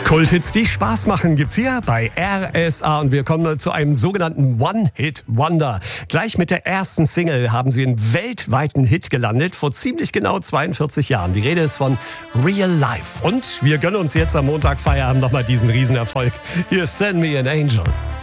Kulthits, die Spaß machen, gibt's hier bei RSA und wir kommen zu einem sogenannten One-Hit-Wonder. Gleich mit der ersten Single haben sie einen weltweiten Hit gelandet, vor ziemlich genau 42 Jahren. Die Rede ist von Real Life. Und wir gönnen uns jetzt am Montag Feierabend nochmal diesen Riesenerfolg. Hier ist Send Me an Angel.